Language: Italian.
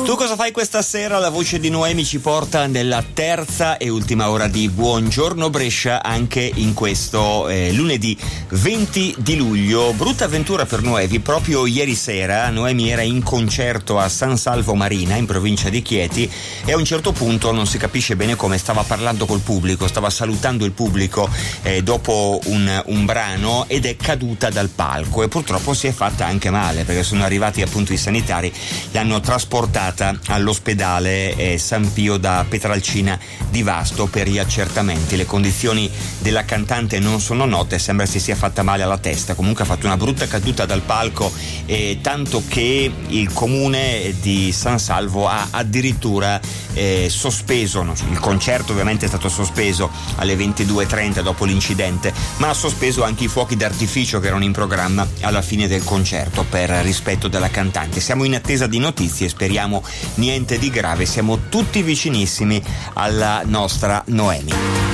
Tu cosa fai questa sera? La voce di Noemi ci porta nella terza e ultima ora di Buongiorno Brescia, anche in questo lunedì 20 di luglio. Brutta avventura per Noemi. Proprio ieri sera Noemi era in concerto a San Salvo Marina, in provincia di Chieti, e a un certo punto non si capisce bene come stava parlando col pubblico, stava salutando il pubblico dopo un brano, ed è caduta dal palco e purtroppo si è fatta anche male, perché sono arrivati appunto i sanitari, l'hanno trasportata all'ospedale San Pio da Petralcina di Vasto per gli accertamenti. Le condizioni della cantante non sono note, sembra si sia fatta male alla testa, comunque ha fatto una brutta caduta dal palco, tanto che il comune di San Salvo ha addirittura sospeso, il concerto ovviamente è stato sospeso alle 22:30 dopo l'incidente, ma ha sospeso anche i fuochi d'artificio che erano in programma alla fine del concerto per rispetto della cantante. Siamo in attesa di notizie, speriamo niente di grave, siamo tutti vicinissimi alla nostra Noemi.